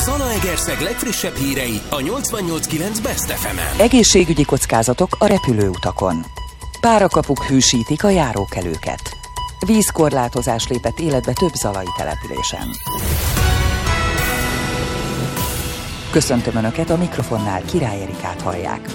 Zalaegerszeg legfrissebb hírei a 88.9 Best FM-en. Egészségügyi kockázatok a repülőutakon. Párakapuk hűsítik a járókelőket. Vízkorlátozás lépett életbe több zalai településen. Köszöntöm Önöket, a mikrofonnál Király Erikát hallják.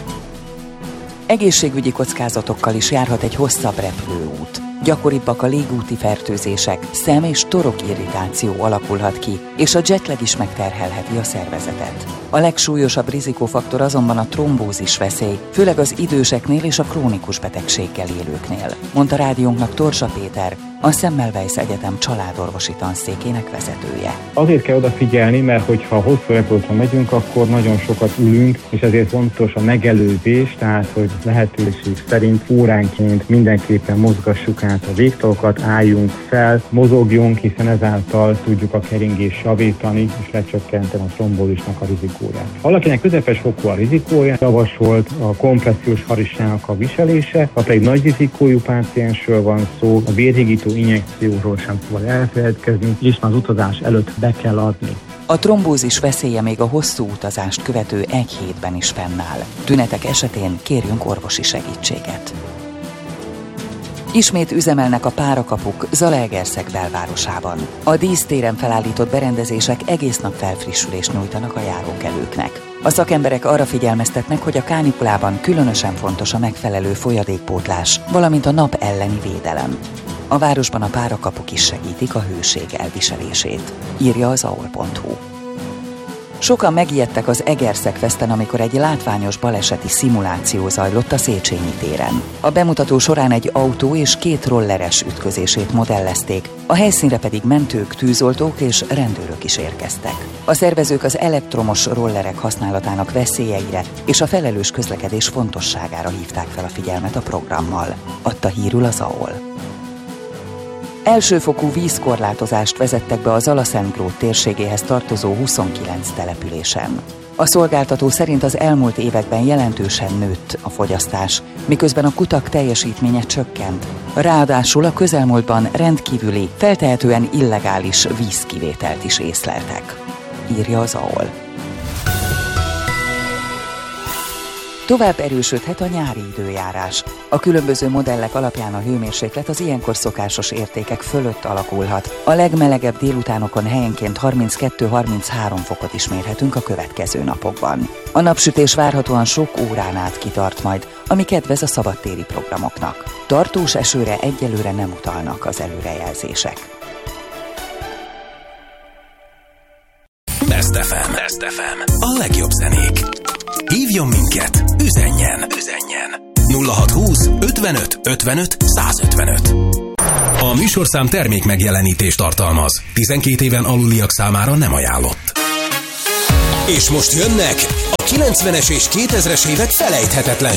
Egészségügyi kockázatokkal is járhat egy hosszabb repülőút. Gyakoribbak a légúti fertőzések, szem- és torokirritáció alakulhat ki, és a jetlag is megterhelheti a szervezetet. A legsúlyosabb rizikófaktor azonban a trombózis veszély, főleg az időseknél és a krónikus betegséggel élőknél, mondta rádiónknak Torsa Péter, a Semmelweis Egyetem családorvosi tanszékének vezetője. Azért kell odafigyelni, mert hogyha hosszú repülőtre megyünk, akkor nagyon sokat ülünk, és ezért fontos a megelőzés, tehát hogy lehetőség szerint óránként mindenképpen mozgassuk át a végtagokat, álljunk fel, mozogjunk, hiszen ezáltal tudjuk a keringést javítani, és lecsökkenteni a trombózisnak a rizikóját. Valakinek közepes fokú a rizikója, javasolt a kompressziós harisnyának a viselése, ha pedig nagy rizikójú páciensről van szó, a vérhigító injekcióról sem szabad elfeledkezni, és az utazás előtt be kell adni. A trombózis veszélye még a hosszú utazást követő egy hétben is fennáll. Tünetek esetén kérjünk orvosi segítséget. Ismét üzemelnek a párakapuk Zalaegerszeg belvárosában. A dísztéren felállított berendezések egész nap felfrissülést nyújtanak a járókelőknek. A szakemberek arra figyelmeztetnek, hogy a kánikulában különösen fontos a megfelelő folyadékpótlás, valamint a nap elleni védelem. A városban a párakapuk is segítik a hőség elviselését, írja az aol.hu. Sokan megijedtek az Egerszeg Festen, amikor egy látványos baleseti szimuláció zajlott a Széchenyi téren. A bemutató során egy autó és két rolleres ütközését modellezték, a helyszínre pedig mentők, tűzoltók és rendőrök is érkeztek. A szervezők az elektromos rollerek használatának veszélyeire és a felelős közlekedés fontosságára hívták fel a figyelmet a programmal, adta hírül az AOL. Elsőfokú vízkorlátozást vezettek be a Zalaszentgrót térségéhez tartozó 29 településen. A szolgáltató szerint az elmúlt években jelentősen nőtt a fogyasztás, miközben a kutak teljesítménye csökkent. Ráadásul a közelmúltban rendkívüli, feltehetően illegális vízkivételt is észleltek, írja az AOL. Tovább erősödhet a nyári időjárás. A különböző modellek alapján a hőmérséklet az ilyenkor szokásos értékek fölött alakulhat. A legmelegebb délutánokon helyenként 32-33 fokot is mérhetünk a következő napokban. A napsütés várhatóan sok órán át kitart majd, ami kedvez a szabadtéri programoknak. Tartós esőre egyelőre nem utalnak az előrejelzések. Best FM. Best FM. A legjobb zenék. Hívjon minket, üzenjen 0620 55 55 155. A műsorszám termék megjelenítést tartalmaz. 12 éven aluliak számára nem ajánlott. És most jönnek a 90-es és 2000-es évek felejthetetlen